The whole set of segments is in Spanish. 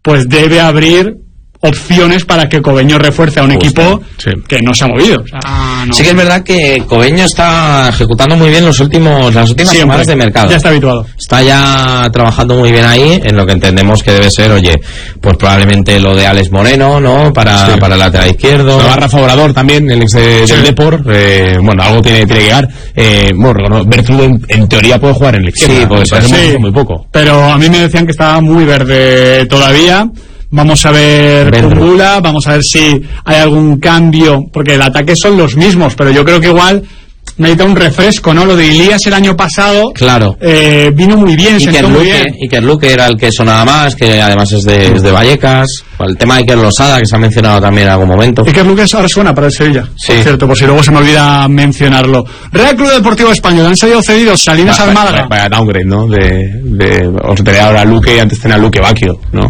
pues debe abrir opciones para que Cobeño refuerce a un equipo que no se ha movido. O sea, no. Sí que es verdad que Cobeño está ejecutando muy bien las últimas semanas de mercado. Ya está habituado. Está ya trabajando muy bien ahí, en lo que entendemos que debe ser, pues probablemente lo de Alex Moreno, ¿no? Para el lateral izquierdo. Va Rafa Obrador también, el ex del Depor. Bueno, algo tiene que llegar. Bertrude en teoría puede jugar en el izquierdo. Sí, puede ser. Muy poco. Pero a mí me decían que estaba muy verde todavía. Vamos a ver Kumbula, vamos a ver si hay algún cambio, porque el ataque son los mismos, pero yo creo que igual necesita un refresco, ¿no? Lo de Ilías el año pasado vino muy bien, sentó muy bien. Iker Luque era el que sonaba más, que además es de Vallecas. El tema de Iker Losada, que se ha mencionado también en algún momento. Iker Luque ahora suena para el Sevilla, por cierto, por si luego se me olvida mencionarlo. Real Club Deportivo Español, han salido cedidos Salinas al Málaga. Vaya downgrade, ¿no? Os tenía ahora Luque y antes tenía Luque Bacchio, ¿no?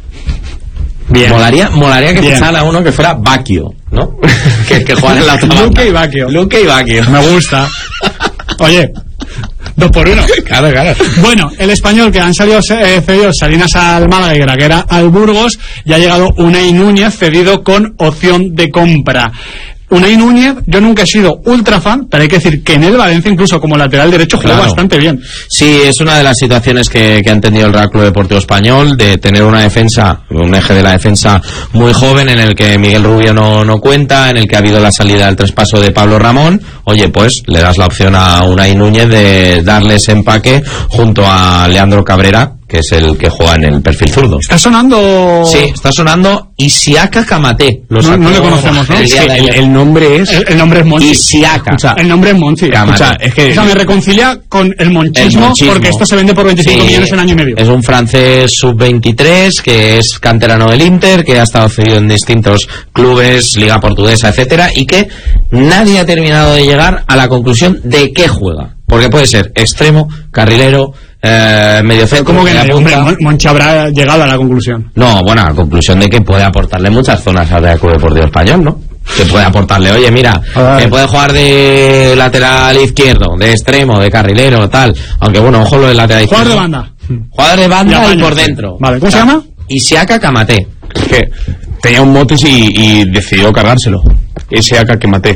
Bien. Molaría que fichara a uno que fuera Bacchio, ¿no? que jugara en la otra banda. Luque y Bacchio. Me gusta. Oye, 2 por 1. Claro. Bueno, el Español, que han salido cedidos Salinas al Málaga y Graguera al Burgos, y ha llegado Unai Núñez cedido con opción de compra. Unai Núñez, yo nunca he sido ultra fan, pero hay que decir que en el Valencia, incluso como lateral derecho, jugó bastante bien. Sí, es una de las situaciones que ha entendido el Real Club Deportivo Español, de tener una defensa, un eje de la defensa muy joven, en el que Miguel Rubio no cuenta, en el que ha habido la salida del traspaso de Pablo Ramón. Pues le das la opción a Unai Núñez de darle ese empaque junto a Leandro Cabrera, que es el que juega en el perfil zurdo. ¿Está sonando? Sí, está sonando Isiaka Kamate. No le conocemos, ¿no? El nombre es... El nombre es Monchi. Isiaka. El nombre es Monchi. Es que... me reconcilia con el monchismo, porque esto se vende por 25 millones en año y medio. Es un francés sub-23, que es canterano del Inter, que ha estado cedido en distintos clubes, Liga Portuguesa, etcétera, y que nadie ha terminado de llegar a la conclusión de qué juega. Porque puede ser extremo, carrilero, medio centro. ¿Cómo que Monchi habrá llegado a la conclusión? No, a la conclusión de que puede aportarle muchas zonas al Real Club Deportivo Español, ¿no? Que puede aportarle, que puede jugar de lateral izquierdo, de extremo, de carrilero, tal. Aunque ojo lo del lateral izquierdo. Jugador de banda y por dentro. Vale, ¿cómo se llama? Isiaka Kamate. Es que tenía un motes y decidió cargárselo. Isiaka Kamate.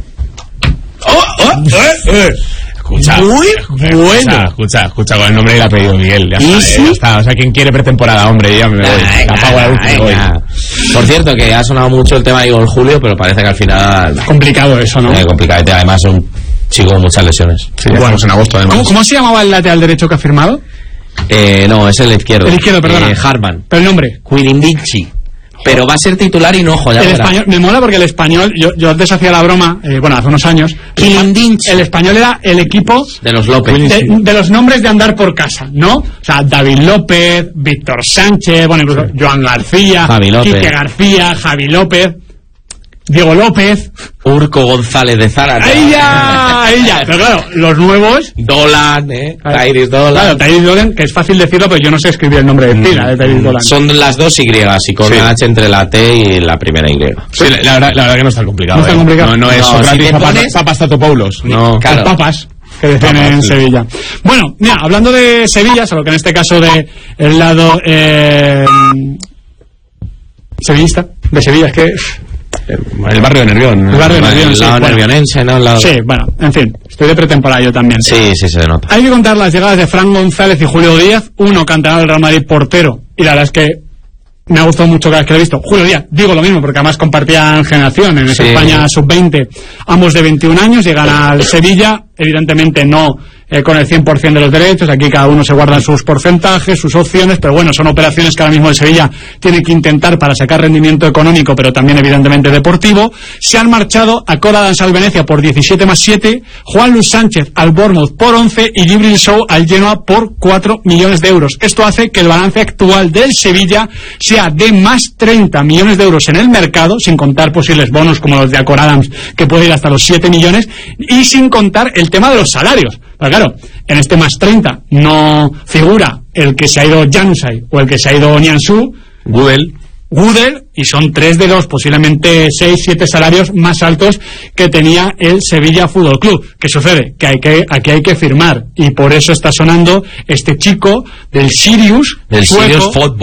Escucha, muy bueno. Escucha, con el nombre y el apellido Miguel. Ya está. O sea, quien quiere pretemporada, hombre, ya me voy. Apago la última. Por cierto, que ha sonado mucho el tema de Igor Julio, pero parece que al final... Complicado eso, ¿no? Complicado. Además, es un chico con muchas lesiones. Sí, bueno, en agosto, además. ¿Cómo se llamaba el lateral derecho que ha firmado? No, es el izquierdo. El izquierdo, perdona. Hartman. ¿Pero el nombre? Quirindinchi. Pero va a ser titular y no joder. El español, me mola porque el español, yo antes hacía la broma, hace unos años. El español era el equipo de los López. De los nombres de andar por casa, ¿no? O sea, David López, Víctor Sánchez, incluso Joan García, Quique García, Javi López, Diego López, Urco González de Zárate. Ahí ya. Pero claro, los nuevos... Dolan, Tairis Dolan. Claro, Tairis Dolan, que es fácil decirlo, pero yo no sé escribir el nombre de pila de Tairis Dolan. Son las dos Y y con una H entre la T y la primera Y. Sí, la verdad que no está complicado. No está complicado. No es Socrates, Papas Statopoulos. No, claro. Papas, que decían en Sevilla. Bueno, mira, hablando de Sevilla, solo que en este caso de el lado sevillista, de Sevilla, es que... El barrio de Nervión. El barrio de Nervión, el lado nervionense, ¿no? Sí, en fin, estoy de pretemporada yo también. Sí, se nota. Hay que contar las llegadas de Fran González y Julio Díaz, uno canterano del Real Madrid, portero, y la verdad es que me ha gustado mucho cada vez que lo he visto. Julio Díaz, digo lo mismo, porque además compartían generación en esa España sub-20, ambos de 21 años, llegan al Sevilla, evidentemente no con el 100% de los derechos, aquí cada uno se guarda sus porcentajes, sus opciones, pero bueno, son operaciones que ahora mismo el Sevilla tiene que intentar para sacar rendimiento económico, pero también evidentemente deportivo. Se han marchado a Cora Danza al Venecia por 17+7, Juan Luis Sánchez al Bournemouth por 11 y Djibril Sow al Genoa por 4 millones de euros. Esto hace que el balance actual del Sevilla sea de más 30 millones de euros en el mercado, sin contar posibles bonos como los de Acor Adams, que puede ir hasta los 7 millones, y sin contar el tema de los salarios. Pero claro, en este más 30 no figura el que se ha ido Januzaj o el que se ha ido Nianzou, Gudel, y son 3 de los posiblemente 6-7 salarios más altos que tenía el Sevilla Fútbol Club. ¿Qué sucede? Que aquí hay que firmar, y por eso está sonando este chico del Sirius Fútbol.